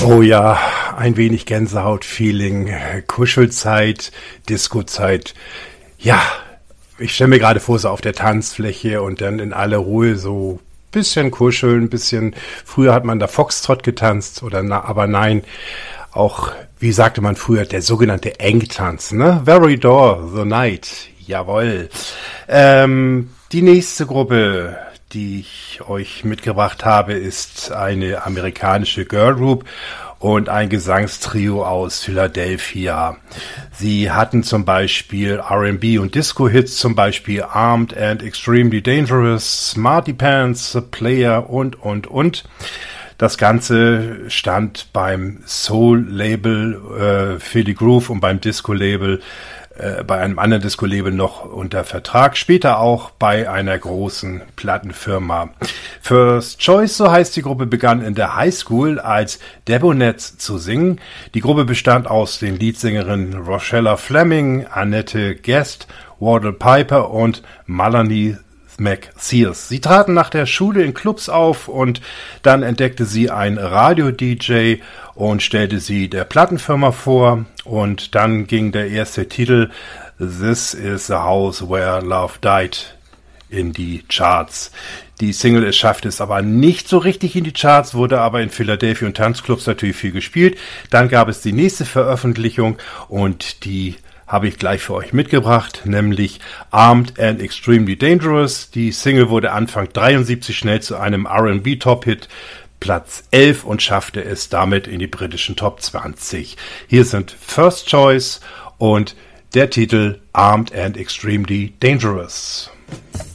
Oh ja, ein wenig Gänsehaut-Feeling, Kuschelzeit, Disco-Zeit. Ja, ich stelle mir gerade vor, so auf der Tanzfläche und dann in aller Ruhe so bisschen kuscheln, bisschen, früher hat man da Foxtrot getanzt aber nein, auch, wie sagte man früher, der sogenannte Engtanz, ne? Very Door, The Night, jawohl. Die nächste Gruppe, die ich euch mitgebracht habe, ist eine amerikanische Girl Group und ein Gesangstrio aus Philadelphia. Sie hatten zum Beispiel R&B und Disco-Hits, zum Beispiel Armed and Extremely Dangerous, Smarty Pants, The Player und. Das Ganze stand beim Soul-Label Philly Groove und beim Disco-Label bei einem anderen Disco-Label noch unter Vertrag, später auch bei einer großen Plattenfirma. First Choice, so heißt die Gruppe, begann in der Highschool als Debonettes zu singen. Die Gruppe bestand aus den Leadsängerinnen Rochella Fleming, Annette Guest, Wardell Piper und Melanie McSears. Sie traten nach der Schule in Clubs auf und dann entdeckte sie einen Radio-DJ und stellte sie der Plattenfirma vor und dann ging der erste Titel This is the House Where Love Died in die Charts. Die Single schaffte es aber nicht so richtig in die Charts, wurde aber in Philadelphia und Tanzclubs natürlich viel gespielt. Dann gab es die nächste Veröffentlichung und die habe ich gleich für euch mitgebracht, nämlich Armed and Extremely Dangerous. Die Single wurde Anfang 73 schnell zu einem R&B Top-Hit, Platz 11 und schaffte es damit in die britischen Top 20. Hier sind First Choice und der Titel Armed and Extremely Dangerous.